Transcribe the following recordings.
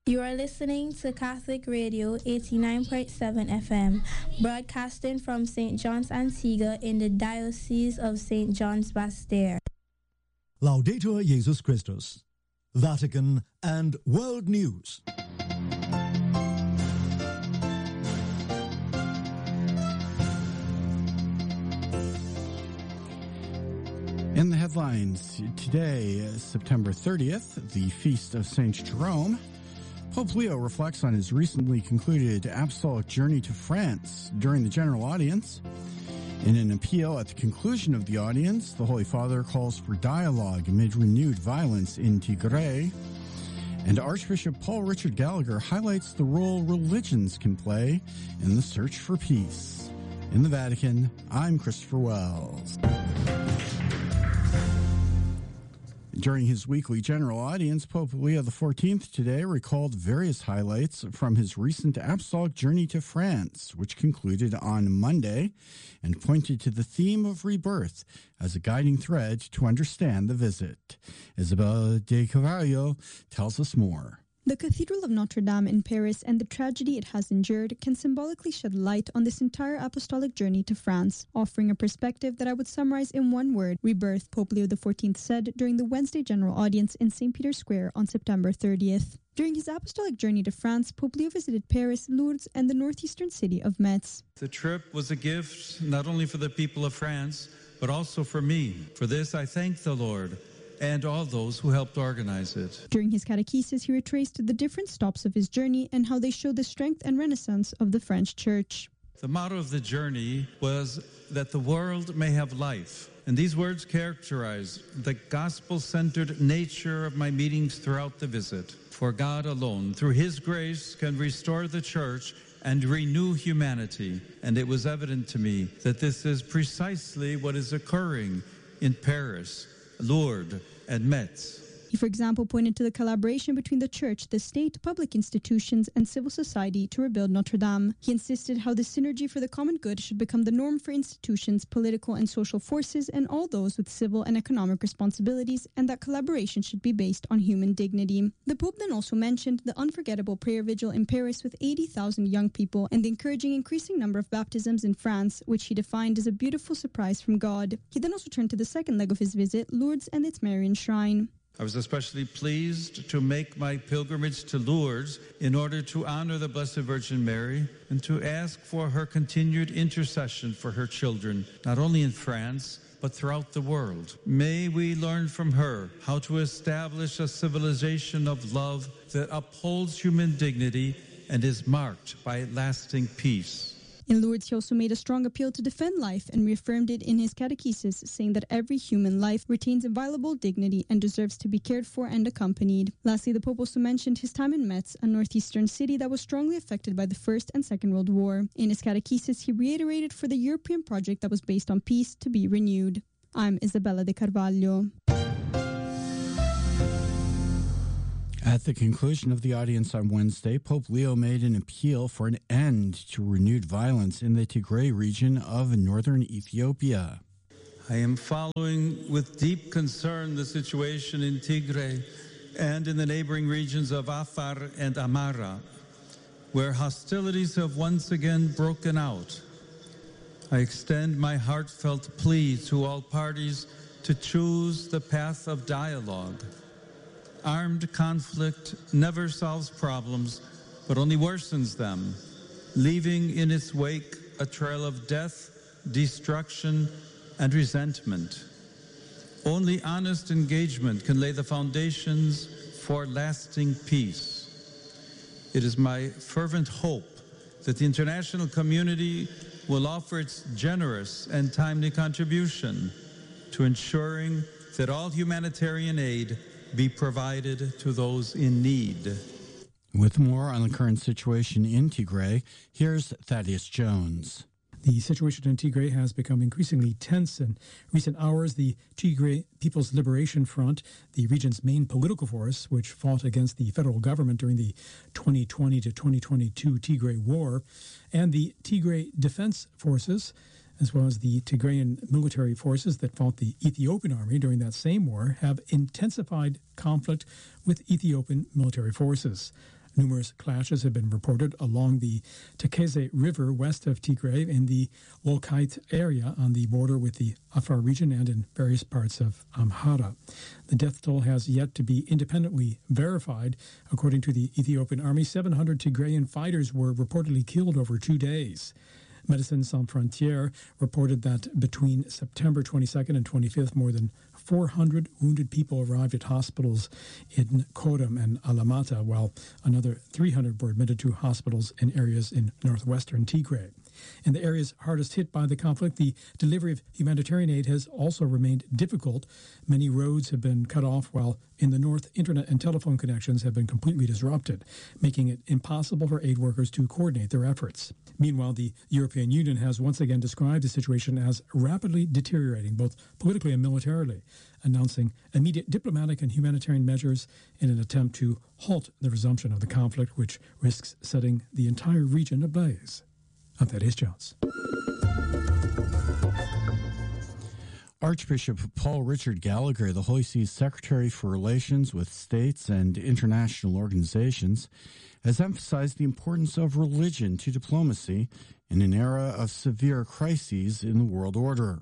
You are listening to Catholic Radio 89.7 FM, broadcasting from St. John's, Antigua in the Diocese of St. John's Basseterre. Laudetur Jesus Christus, Vatican and World News. In the headlines today, September 30th, the feast of St. Jerome, Pope Leo reflects on his recently concluded apostolic journey to France during the general audience. In an appeal at the conclusion of the audience, the Holy Father calls for dialogue amid renewed violence in Tigray. And Archbishop Paul Richard Gallagher highlights the role religions can play in the search for peace. In the Vatican, I'm Christopher Wells. During his weekly general audience, Pope Leo XIV today recalled various highlights from his recent apostolic journey to France, which concluded on Monday, and pointed to the theme of rebirth as a guiding thread to understand the visit. Isabella de Carvalho tells us more. The Cathedral of Notre Dame in Paris and the tragedy it has endured can symbolically shed light on this entire apostolic journey to France, offering a perspective that I would summarize in one word: rebirth, Pope Leo XIV said during the Wednesday general audience in St. Peter's Square on September 30th. During his apostolic journey to France, Pope Leo visited Paris, Lourdes, and the northeastern city of Metz. The trip was a gift not only for the people of France, but also for me. For this, I thank the Lord and all those who helped organize it. During his catechesis, he retraced the different stops of his journey and how they show the strength and renaissance of the French Church. The motto of the journey was that the world may have life. And these words characterize the gospel-centered nature of my meetings throughout the visit. For God alone, through His grace, can restore the Church and renew humanity. And it was evident to me that this is precisely what is occurring in Paris, Lourdes, and Metz. He, for example, pointed to the collaboration between the Church, the state, public institutions, and civil society to rebuild Notre Dame. He insisted how the synergy for the common good should become the norm for institutions, political and social forces, and all those with civil and economic responsibilities, and that collaboration should be based on human dignity. The Pope then also mentioned the unforgettable prayer vigil in Paris with 80,000 young people and the encouraging increasing number of baptisms in France, which he defined as a beautiful surprise from God. He then also turned to the second leg of his visit, Lourdes and its Marian shrine. I was especially pleased to make my pilgrimage to Lourdes in order to honor the Blessed Virgin Mary and to ask for her continued intercession for her children, not only in France, but throughout the world. May we learn from her how to establish a civilization of love that upholds human dignity and is marked by lasting peace. In Lourdes, he also made a strong appeal to defend life and reaffirmed it in his catechesis, saying that every human life retains inviolable dignity and deserves to be cared for and accompanied. Lastly, the Pope also mentioned his time in Metz, a northeastern city that was strongly affected by the First and Second World War. In his catechesis, he reiterated for the European project that was based on peace to be renewed. I'm Isabella de Carvalho. At the conclusion of the audience on Wednesday, Pope Leo made an appeal for an end to renewed violence in the Tigray region of northern Ethiopia. I am following with deep concern the situation in Tigray and in the neighboring regions of Afar and Amara, where hostilities have once again broken out. I extend my heartfelt plea to all parties to choose the path of dialogue. Armed conflict never solves problems, but only worsens them, leaving in its wake a trail of death, destruction, and resentment. Only honest engagement can lay the foundations for lasting peace. It is my fervent hope that the international community will offer its generous and timely contribution to ensuring that all humanitarian aid be provided to those in need. With more on the current situation in Tigray, here's Thaddeus Jones. The situation in Tigray has become increasingly tense in recent hours. The Tigray People's Liberation Front, the region's main political force, which fought against the federal government during the 2020 to 2022 Tigray War, and the Tigray Defense Forces, as well as the Tigrayan military forces that fought the Ethiopian army during that same war, have intensified conflict with Ethiopian military forces. Numerous clashes have been reported along the Tekeze River west of Tigray in the Wolkait area on the border with the Afar region and in various parts of Amhara. The death toll has yet to be independently verified. According to the Ethiopian army, 700 Tigrayan fighters were reportedly killed over 2 days. Médecins Sans Frontières reported that between September 22nd and 25th, more than 400 wounded people arrived at hospitals in Kodam and Alamata, while another 300 were admitted to hospitals in areas in northwestern Tigray. In the areas hardest hit by the conflict, the delivery of humanitarian aid has also remained difficult. Many roads have been cut off, while in the north, internet and telephone connections have been completely disrupted, making it impossible for aid workers to coordinate their efforts. Meanwhile, the European Union has once again described the situation as rapidly deteriorating, both politically and militarily, announcing immediate diplomatic and humanitarian measures in an attempt to halt the resumption of the conflict, which risks setting the entire region ablaze. I'm Thaddeus Jones. Archbishop Paul Richard Gallagher, the Holy See's Secretary for Relations with States and International Organizations, has emphasized the importance of religion to diplomacy in an era of severe crises in the world order.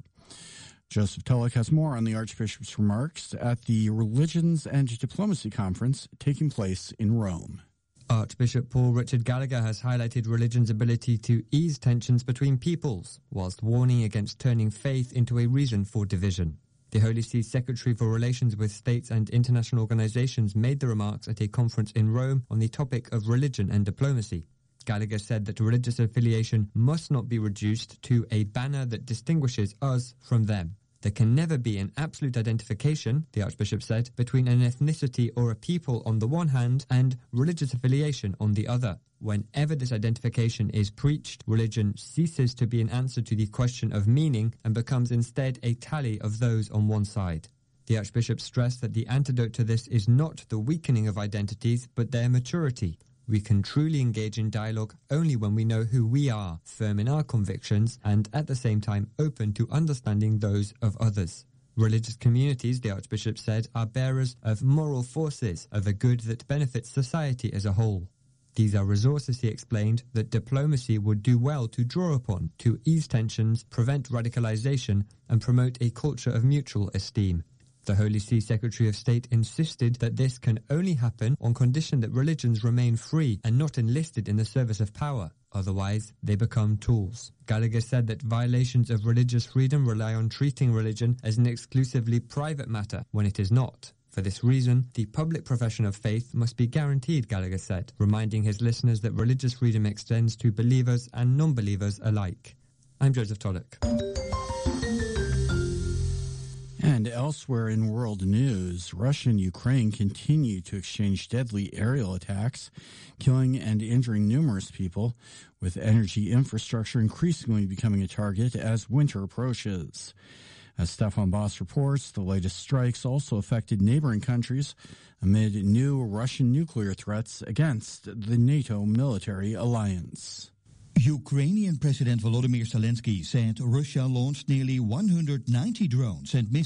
Joseph Tulloch has more on the Archbishop's remarks at the Religions and Diplomacy Conference taking place in Rome. Archbishop Paul Richard Gallagher has highlighted religion's ability to ease tensions between peoples, whilst warning against turning faith into a reason for division. The Holy See's Secretary for Relations with States and International Organizations made the remarks at a conference in Rome on the topic of religion and diplomacy. Gallagher said that religious affiliation must not be reduced to a banner that distinguishes us from them. There can never be an absolute identification, the Archbishop said, between an ethnicity or a people on the one hand and religious affiliation on the other. Whenever this identification is preached, religion ceases to be an answer to the question of meaning and becomes instead a tally of those on one side. The Archbishop stressed that the antidote to this is not the weakening of identities, but their maturity. We can truly engage in dialogue only when we know who we are, firm in our convictions, and at the same time open to understanding those of others. Religious communities, the Archbishop said, are bearers of moral forces, of a good that benefits society as a whole. These are resources, he explained, that diplomacy would do well to draw upon, to ease tensions, prevent radicalization, and promote a culture of mutual esteem. The Holy See Secretary of State insisted that this can only happen on condition that religions remain free and not enlisted in the service of power. Otherwise, they become tools. Gallagher said that violations of religious freedom rely on treating religion as an exclusively private matter when it is not. For this reason, the public profession of faith must be guaranteed, Gallagher said, reminding his listeners that religious freedom extends to believers and non-believers alike. I'm Joseph Tulloch. And elsewhere in world news, Russia and Ukraine continue to exchange deadly aerial attacks, killing and injuring numerous people, with energy infrastructure increasingly becoming a target as winter approaches. As Stefan Boss reports, the latest strikes also affected neighboring countries amid new Russian nuclear threats against the NATO military alliance. Ukrainian President Volodymyr Zelensky said Russia launched nearly 190 drones and missiles